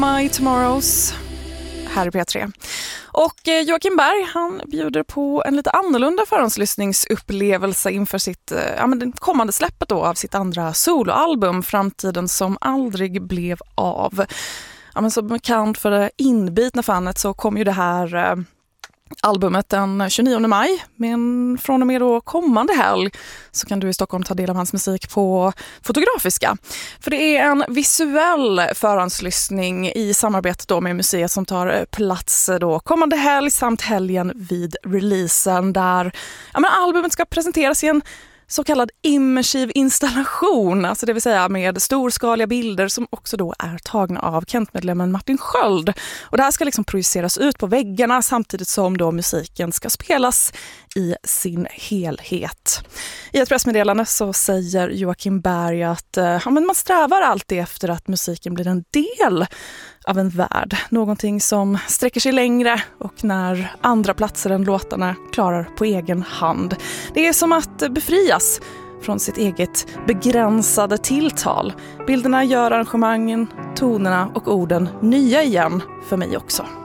My Tomorrows här i P3. Och Joakim Berg, han bjuder på en lite annorlunda förhandslyssningsupplevelse inför sitt det kommande släppet då av sitt andra soloalbum Framtiden som aldrig blev av. Ja, men så bekant för det inbitna fanet så kom ju det här albumet den 29 maj, men från och med då kommande helg så kan du i Stockholm ta del av hans musik på Fotografiska. För det är en visuell förhandslyssning i samarbete då med museet som tar plats då kommande helg samt helgen vid releasen där albumet ska presenteras i en så kallad immersiv installation, alltså det vill säga med storskaliga bilder som också då är tagna av Kent-medlemmen Martin Sköld. Och det här ska liksom projiceras ut på väggarna samtidigt som då musiken ska spelas i sin helhet. I ett pressmeddelande så säger Joakim Berg att man strävar alltid efter att musiken blir en del av en värld. Någonting som sträcker sig längre och när andra platser än låtarna klarar på egen hand. Det är som att befrias från sitt eget begränsade tilltal. Bilderna gör arrangemangen, tonerna och orden nya igen för mig också.